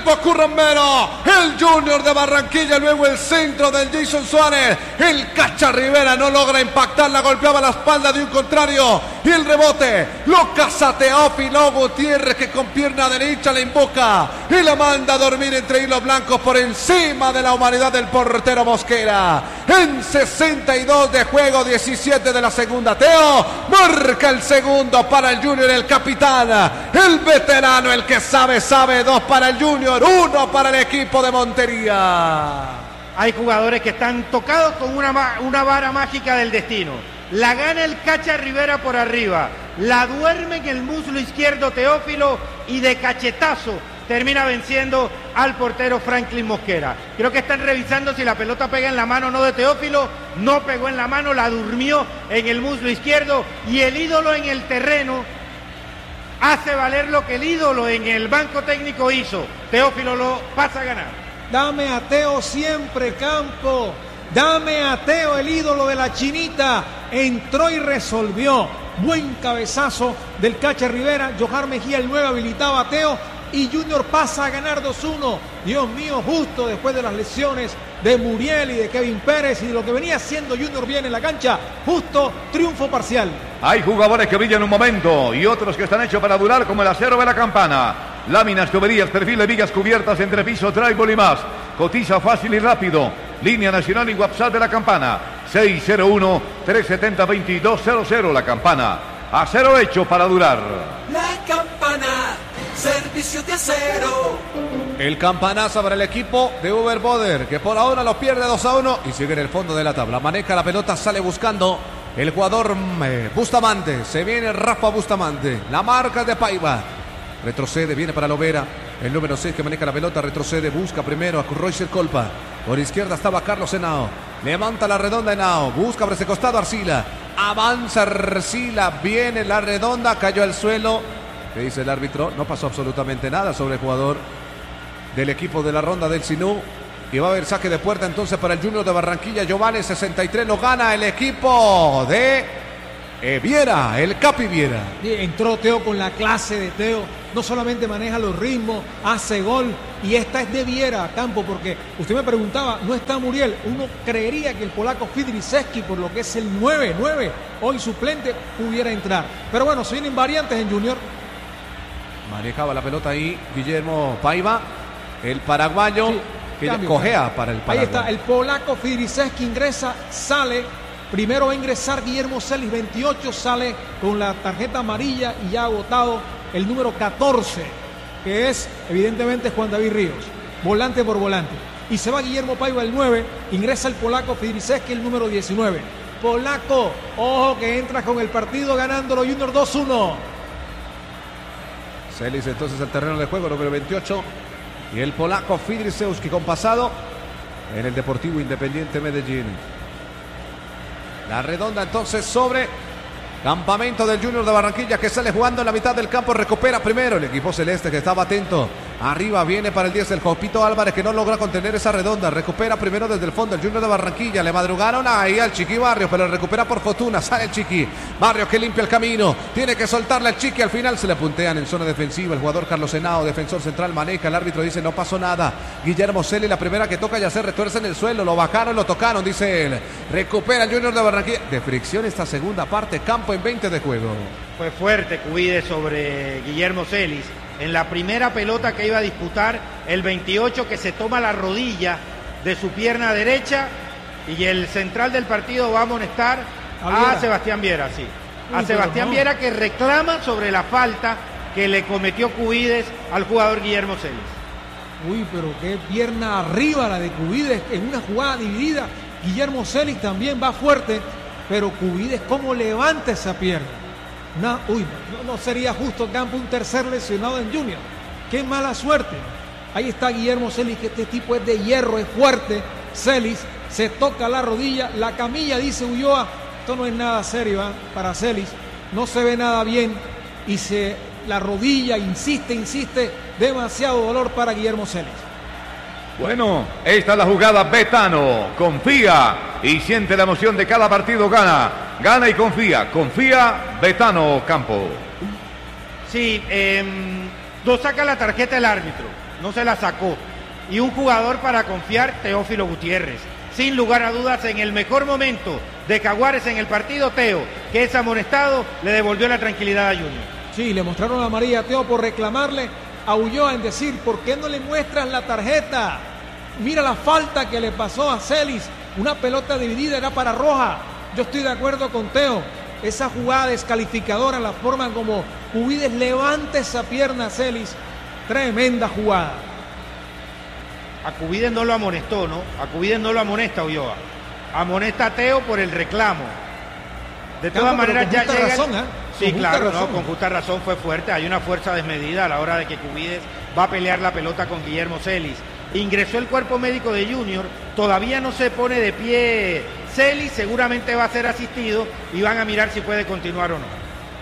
equipo currumbero, el Junior de Barranquilla, luego el centro del Jason Suárez, el Cacha Rivera no logra impactar, la golpeaba la espalda de un contrario, y el rebote lo caza Teófilo Gutiérrez, que con pierna derecha le invoca y la manda a dormir entre hilos blancos por encima de la humanidad del portero Mosquera. En 62 de juego, 17 de la segunda, Teo marca el segundo para el Junior, el capitán, el veterano, el que sabe, 2 para el Junior, 1 para el equipo de Montería. Hay jugadores que están tocados con una vara mágica del destino. La gana el Cacha Rivera por arriba, la duerme en el muslo izquierdo Teófilo y de cachetazo termina venciendo al portero Franklin Mosquera. Creo que están revisando si la pelota pega en la mano o no de Teófilo. No pegó en la mano, la durmió en el muslo izquierdo, y el ídolo en el terreno hace valer lo que el ídolo en el banco técnico hizo. Teófilo lo pasa a ganar. Dame a Teo siempre, Campo. Dame a Teo, el ídolo de la chinita. Entró y resolvió. Buen cabezazo del Cacha Rivera. Johar Mejía, el 9, habilitaba a Teo. Y Junior pasa a ganar 2-1. Dios mío, justo después de las lesiones de Muriel y de Kevin Pérez y de lo que venía haciendo Junior bien en la cancha, justo triunfo parcial. Hay jugadores que brillan un momento y otros que están hechos para durar, como el acero de la Campana. Láminas, tuberías, perfil de vigas cubiertas, entrepiso, drywall y más. Cotiza fácil y rápido. Línea nacional y WhatsApp de la Campana. 601-370-2200. La Campana. Acero hecho para durar. La Campana. Servicio de acero. El campanazo para el equipo de Uber Boder, que por ahora lo pierde 2-1 y sigue en el fondo de la tabla. Maneja la pelota, sale buscando el jugador Bustamante. Se viene Rafa Bustamante. La marca de Paiva. Retrocede, viene para Lovera. El número 6 que maneja la pelota, retrocede, busca primero a Roycer Colpa. Por izquierda estaba Carlos Henao. Levanta la redonda Henao. Busca por ese costado Arcila. Avanza Arcila. Viene la redonda, cayó al suelo. ¿Qué dice el árbitro? No pasó absolutamente nada sobre el jugador del equipo de la Ronda del Sinú. Y va a haber saque de puerta entonces para el Junior de Barranquilla. Giovanni, 63, lo gana el equipo de Viera, el Capi Viera. Entró Teo con la clase de Teo. No solamente maneja los ritmos, hace gol. Y esta es de Viera, Campo, porque usted me preguntaba, no está Muriel. Uno creería que el polaco Fidriszewski, por lo que es el 9, hoy suplente, pudiera entrar. Pero bueno, se vienen variantes en Junior. Manejaba la pelota ahí Guillermo Paiva, el paraguayo, sí, que cojea para el Paraguay. Ahí está, el polaco Fidriszewski ingresa, sale. Primero va a ingresar Guillermo Celis, 28, sale con la tarjeta amarilla y ya ha agotado el número 14, que es evidentemente Juan David Ríos, volante por volante. Y se va Guillermo Paiva, el 9, ingresa el polaco Fidriszewski, el número 19. Polaco, ojo que entra con el partido ganándolo Junior 2-1. Celis entonces al terreno de juego, número 28. Y el polaco Fidriszewski con pasado en el Deportivo Independiente Medellín. La redonda entonces sobre campamento del Junior de Barranquilla, que sale jugando en la mitad del campo. Recupera primero el equipo celeste, que estaba atento. Arriba viene para el 10 el Jopito Álvarez, que no logra contener esa redonda. Recupera primero desde el fondo el Junior de Barranquilla. Le madrugaron ahí al Chiqui Barrios, pero recupera por fortuna. Sale el Chiqui Barrios, que limpia el camino. Tiene que soltarle al Chiqui. Al final se le puntean en zona defensiva. El jugador Carlos Henao, defensor central, maneja. El árbitro dice no pasó nada. Guillermo Celis, la primera que toca, ya se retuerce en el suelo. Lo bajaron, lo tocaron, dice él. Recupera el Junior de Barranquilla. De fricción esta segunda parte. Campo en 20 de juego. Fue fuerte Cuide sobre Guillermo Celis. En la primera pelota que iba a disputar, el 28 que se toma la rodilla de su pierna derecha, y el central del partido va a amonestar a Sebastián Viera, sí. A Sebastián Viera, que reclama sobre la falta que le cometió Cubides al jugador Guillermo Celis. Uy, pero qué pierna arriba la de Cubides en una jugada dividida. Guillermo Celis también va fuerte, pero Cubides cómo levanta esa pierna. No sería justo, Campo, un tercer lesionado en Junior. Qué mala suerte. Ahí está Guillermo Celis, que este tipo es de hierro, es fuerte. Celis se toca la rodilla, la camilla, dice Ulloa. Esto no es nada serio para Celis. No se ve nada bien y la rodilla insiste. Demasiado dolor para Guillermo Celis. Bueno, esta es la jugada. Betano confía y siente la emoción de cada partido. Gana y confía Betano, Campo. Sí, No saca la tarjeta el árbitro, no se la sacó. Y un jugador para confiar, Teófilo Gutiérrez. Sin lugar a dudas, en el mejor momento de Jaguares en el partido, Teo, que es amonestado, le devolvió la tranquilidad a Junior. Sí, le mostraron la amarilla a Teo por reclamarle a Ulloa en decir, ¿por qué no le muestras la tarjeta? Mira la falta que le pasó a Celis, una pelota dividida, era para roja. Yo estoy de acuerdo con Teo, esa jugada descalificadora, la forma como Cubides levanta esa pierna a Celis, tremenda jugada. A Cubides no lo amonestó, ¿no? A Cubides no lo amonesta Ulloa. Amonesta a Teo por el reclamo. De todas maneras ya llega... razón, ¿eh? Sí, claro, no, con justa razón fue fuerte. Hay una fuerza desmedida a la hora de que Cubides va a pelear la pelota con Guillermo Celis. Ingresó el cuerpo médico de Junior, todavía no se pone de pie Celis, seguramente va a ser asistido y van a mirar si puede continuar o no.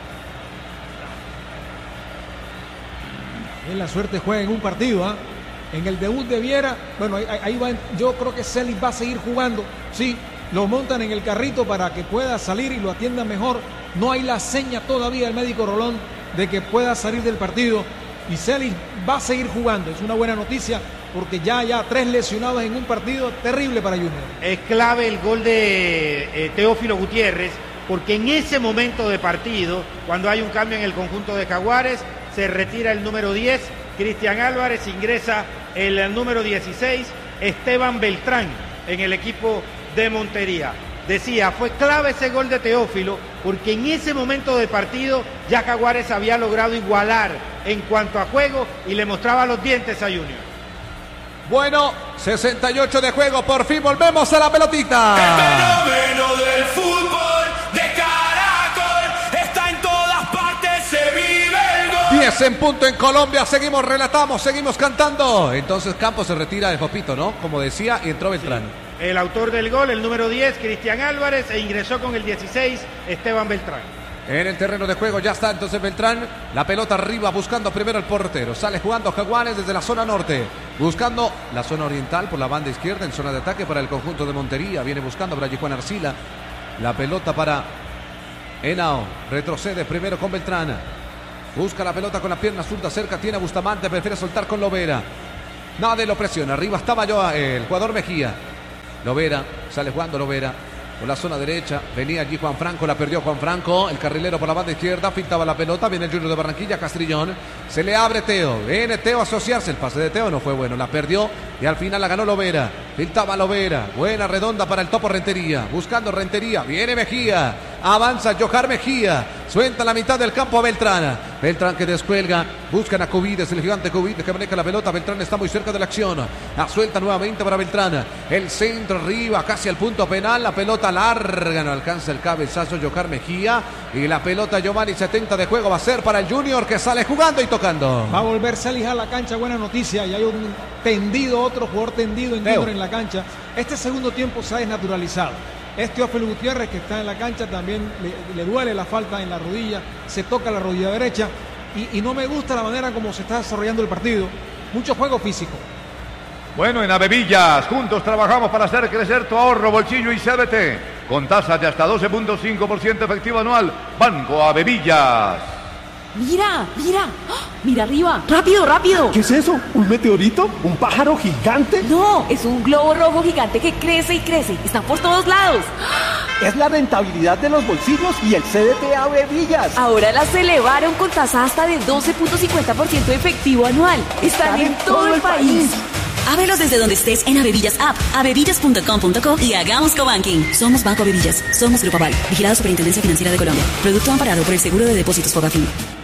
En la suerte juega en un partido, ¿ah? En el debut de Viera, bueno, ahí va, yo creo que Celis va a seguir jugando, sí, lo montan en el carrito para que pueda salir y lo atiendan mejor. No hay la seña todavía del médico Rolón de que pueda salir del partido y Celis va a seguir jugando. Es una buena noticia porque ya 3 lesionados en un partido terrible para Junior. Es clave el gol de Teófilo Gutiérrez porque en ese momento de partido, cuando hay un cambio en el conjunto de Jaguares, se retira el número 10, Cristian Álvarez, ingresa el número 16, Esteban Beltrán, en el equipo de Montería. Decía, fue clave ese gol de Teófilo, porque en ese momento de partido ya Jaguares había logrado igualar en cuanto a juego y le mostraba los dientes a Junior. Bueno, 68 de juego, por fin volvemos a la pelotita. El fenómeno del fútbol de Caracol está en todas partes, se vive el gol. 10 en punto en Colombia, seguimos, relatamos, seguimos cantando. Entonces Campos se retira de Popito, ¿no? Como decía, y entró Beltrán. Sí. El autor del gol, el número 10, Cristian Álvarez, e ingresó con el 16, Esteban Beltrán. En el terreno de juego ya está entonces Beltrán, la pelota arriba buscando primero el portero, sale jugando Jaguares desde la zona norte, buscando la zona oriental por la banda izquierda en zona de ataque para el conjunto de Montería, viene buscando para Juan Arcila, la pelota para Henao, retrocede primero con Beltrán, busca la pelota con la pierna zurda cerca, tiene a Bustamante, prefiere soltar con Lovera, nadie lo presiona, arriba estaba yo el jugador Mejía, Lovera, sale jugando Lovera por la zona derecha, venía allí Juan Franco, la perdió Juan Franco, el carrilero por la banda izquierda, pintaba la pelota, viene el Junior de Barranquilla, Castrillón, se le abre Teo, viene Teo a asociarse, el pase de Teo no fue bueno, la perdió y al final la ganó Lovera, pintaba Lovera, buena redonda para el topo Rentería, buscando Rentería, viene Mejía, avanza Johar Mejía, suelta la mitad del campo a Beltrán, Beltrán que descuelga, buscan a Cubides, el gigante Cubides que maneja la pelota, Beltrán está muy cerca de la acción, la suelta nuevamente para Beltrán, el centro arriba, casi al punto penal, la pelota larga, no alcanza el cabezazo Johar Mejía y la pelota Giovanni 70 de juego va a ser para el Junior que sale jugando y tocando. Va a volver Celis a la cancha, buena noticia, y hay un tendido, otro jugador tendido en Junior en la cancha. Este segundo tiempo se ha desnaturalizado. Teófilo Gutiérrez que está en la cancha también le duele la falta en la rodilla, se toca la rodilla derecha y no me gusta la manera como se está desarrollando el partido, mucho juego físico. Bueno, en Avevillas, juntos trabajamos para hacer crecer tu ahorro, bolsillo y CBT. Con tasas de hasta 12.5% efectivo anual. Banco Avevillas. Mira, mira, mira arriba, rápido, rápido. ¿Qué es eso? ¿Un meteorito? ¿Un pájaro gigante? No, es un globo rojo gigante que crece y crece. Están por todos lados. Es la rentabilidad de los bolsillos y el CDT Avevillas. Ahora las elevaron con tasa hasta de 12.50% efectivo anual. Están en todo el país. Ábrelos desde donde estés en Avevillas App, avevillas.com.co y hagamos cobanking. Somos Banco Avevillas, somos Grupo Aval, vigilado Superintendencia Financiera de Colombia. Producto amparado por el Seguro de Depósitos Fogafín.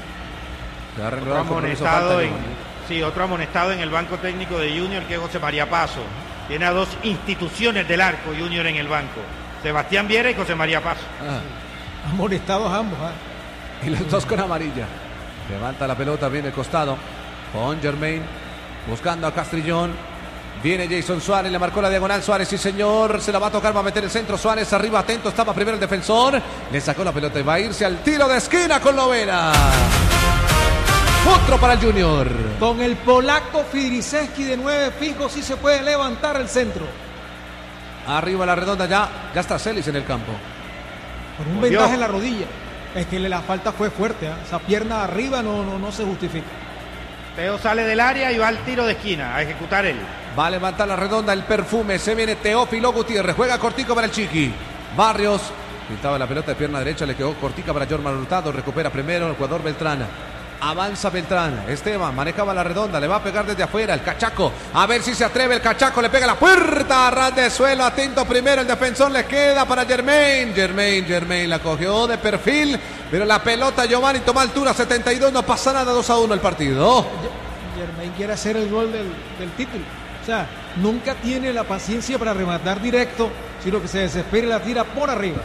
Otro amonestado en el banco técnico de Junior, que es José María Paso. Tiene a 2 instituciones del arco Junior en el banco, Sebastián Viera y José María Paso. Amonestados ambos. Y los 2 con amarilla. Levanta la pelota, viene el costado con Germain, buscando a Castrillón. Viene Jason Suárez, le marcó la diagonal Suárez, sí señor, se la va a tocar, va a meter el centro Suárez, arriba, atento, estaba primero el defensor, le sacó la pelota y va a irse al tiro de esquina con Lovera. Otro para el Junior. Con el polaco Fidriszewski de 9 fijos, sí se puede levantar el centro. Arriba la redonda, ya está Celis en el campo. Con un vendaje en la rodilla. Es que la falta fue fuerte, esa pierna arriba no se justifica. Teo sale del área y va al tiro de esquina a ejecutar él. Va a levantar la redonda el perfume. Se viene Teófilo Gutiérrez. Juega cortico para el Chiqui. Barrios. Pintaba la pelota de pierna derecha. Le quedó cortica para Jorman Hurtado. Recupera primero el jugador Beltrán. Avanza Beltrán. Esteban manejaba la redonda. Le va a pegar desde afuera. El Cachaco. A ver si se atreve el Cachaco. Le pega la puerta. A ras de suelo. Atento primero. El defensor le queda para Germain. Germain la cogió de perfil. Pero la pelota Giovanni toma altura. 72. No pasa nada. 2-1 el partido. Germain quiere hacer el gol del título. O sea, nunca tiene la paciencia para rematar directo, sino que se desespera y la tira por arriba.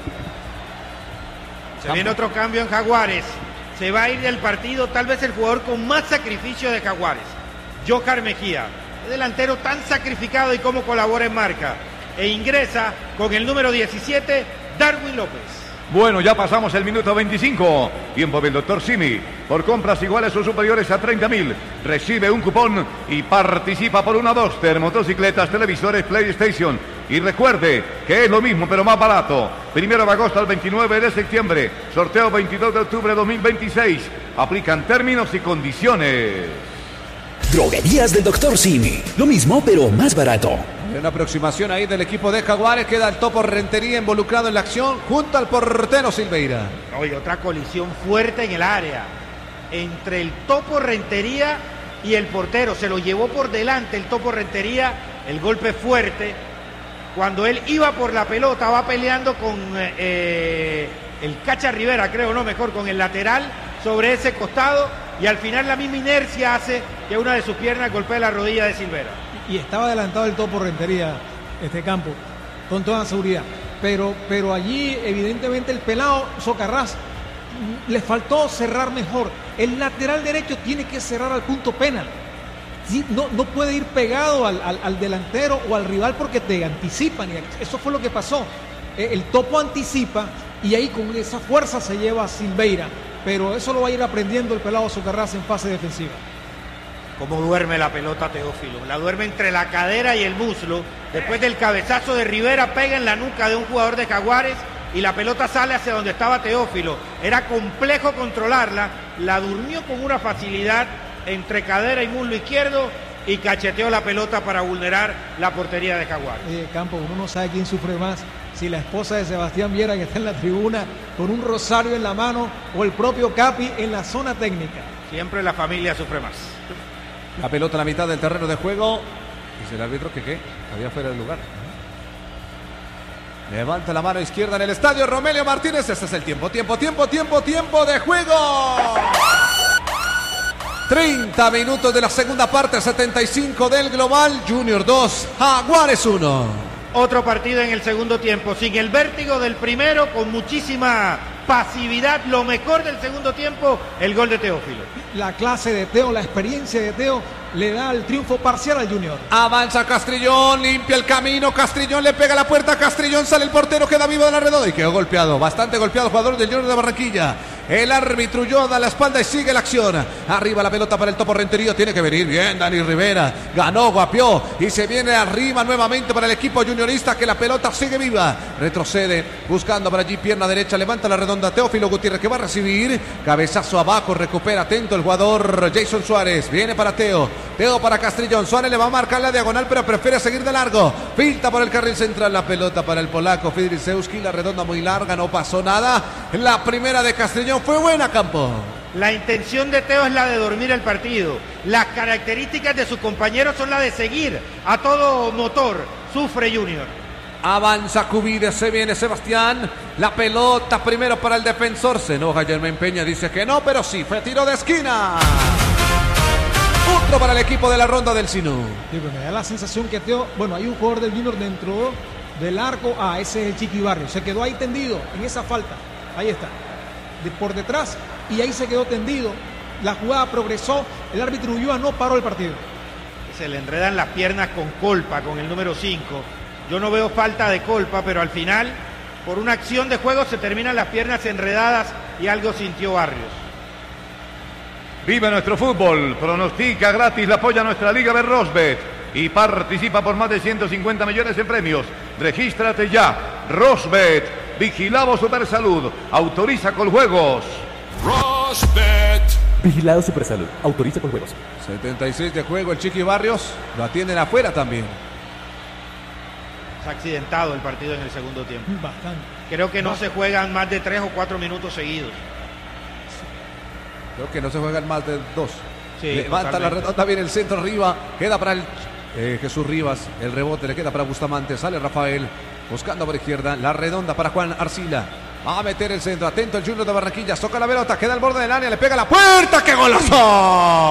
Se viene otro cambio en Jaguares. Se va a ir del partido tal vez el jugador con más sacrificio de Jaguares, Jocar Mejía. El delantero tan sacrificado y cómo colabora en marca. E ingresa con el número 17, Darwin López. Bueno, ya pasamos el minuto 25. Tiempo del Dr. Simi. Por compras iguales o superiores a 30.000, recibe un cupón y participa por una Duster, motocicletas, televisores, PlayStation. Y recuerde que es lo mismo, pero más barato. 1 de agosto al 29 de septiembre. Sorteo 22 de octubre de 2026. Aplican términos y condiciones. Droguerías del Dr. Simi. Lo mismo, pero más barato. Hay una aproximación ahí del equipo de Jaguares. Queda el Topo Rentería involucrado en la acción junto al portero Silveira. Oye, otra colisión fuerte en el área entre el Topo Rentería y el portero. Se lo llevó por delante el Topo Rentería. El golpe fuerte. Cuando él iba por la pelota, va peleando con el Cacha Rivera, creo, no, mejor con el lateral sobre ese costado. Y al final la misma inercia hace que una de sus piernas golpee la rodilla de Silvera. Y estaba adelantado el Topo Rentería, este campo, con toda seguridad. Pero allí, evidentemente, el pelado Socarrás le faltó cerrar mejor. El lateral derecho tiene que cerrar al punto penal. Sí, no puede ir pegado al delantero o al rival porque te anticipan. Y eso fue lo que pasó. El Topo anticipa y ahí con esa fuerza se lleva a Silveira. Pero eso lo va a ir aprendiendo el pelado Socarrás en fase defensiva. Cómo duerme la pelota Teófilo. La duerme entre la cadera y el muslo. Después del cabezazo de Rivera, pega en la nuca de un jugador de Jaguares y la pelota sale hacia donde estaba Teófilo. Era complejo controlarla. La durmió con una facilidad entre cadera y muslo izquierdo y cacheteó la pelota para vulnerar la portería de Jaguares. Campo, uno no sabe quién sufre más. Si la esposa de Sebastián Viera, que está en la tribuna con un rosario en la mano, o el propio Capi en la zona técnica. Siempre la familia sufre más. La pelota a la mitad del terreno de juego. Dice el árbitro que había fuera del lugar. Levanta la mano izquierda en el estadio Romelio Martínez. Este es el tiempo de juego. 30 minutos de la segunda parte, 75 del global. Junior 2, Jaguares 1. Otro partido en el segundo tiempo, sin el vértigo del primero, con muchísima pasividad. Lo mejor del segundo tiempo, el gol de Teófilo. La clase de Teo, la experiencia de Teo le da el triunfo parcial al Junior. Avanza Castrillón, limpia el camino, Castrillón le pega a la puerta, Castrillón sale el portero, queda vivo de la redonda y quedó golpeado, bastante golpeado el jugador del Junior de Barranquilla. El árbitro Ulloa da la espalda y sigue la acción. Arriba la pelota para el Topo Rentería, tiene que venir bien Dani Rivera, ganó, guapió y se viene arriba nuevamente para el equipo juniorista, que la pelota sigue viva, retrocede buscando para allí pierna derecha, levanta la redonda Teófilo Gutiérrez, que va a recibir, cabezazo abajo, recupera atento el jugador Jason Suárez, viene para Teo para Castrillón, Suárez le va a marcar la diagonal pero prefiere seguir de largo, filtra por el carril central, la pelota para el polaco Fidrisewski, la redonda muy larga, no pasó nada. La primera de Castrillón fue buena, Campo. La intención de Teo es la de dormir el partido. Las características de sus compañeros son las de seguir a todo motor. Sufre Junior. Avanza Cubides, se viene Sebastián. La pelota primero para el defensor. Se enoja Germain Peña, dice que no, pero sí, fue tiro de esquina. Otro para el equipo de la ronda del Sinú. Sí, pues me da la sensación que Teo, bueno, hay un jugador del Junior dentro del arco. Ese es el Chiqui Barrio. Se quedó ahí tendido en esa falta. Ahí está. Por detrás, y ahí se quedó tendido. La jugada progresó. El árbitro Ulloa no paró el partido. Se le enredan las piernas con Colpa, con el número 5. Yo no veo falta de Colpa, pero al final, por una acción de juego, se terminan las piernas enredadas y algo sintió Barrios. Vive nuestro fútbol, pronostica gratis, la apoya nuestra Liga de Rosbet y participa por más de 150 millones en premios. Regístrate ya, Rosbet, vigilamos Supersalud, autoriza con juegos. Rosbet. Vigilado Supersalud. Autoriza con juegos. 76 de juego el Chiqui Barrios. Lo atienden afuera también. Se ha accidentado el partido en el segundo tiempo. Bastante. Creo que no se juegan más de 3 o 4 minutos seguidos. Creo que no se juegan más de 2. Sí, Levanta totalmente. la redonda, viene el centro arriba. Queda para el Jesús Rivas. El rebote le queda para Bustamante. Sale Rafael buscando por izquierda. La redonda para Juan Arcila. Va a meter el centro. Atento el Junior de Barranquillas. Toca la pelota. Queda al borde del área. Le pega a la puerta. ¡Qué golazo!